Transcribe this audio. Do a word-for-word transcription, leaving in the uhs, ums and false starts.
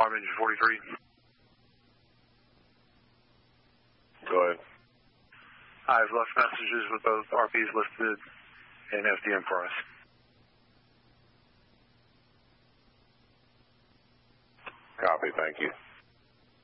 Farm Engine forty-three. Go ahead. I've left messages with both R Ps listed and F D M for us. Copy, thank you.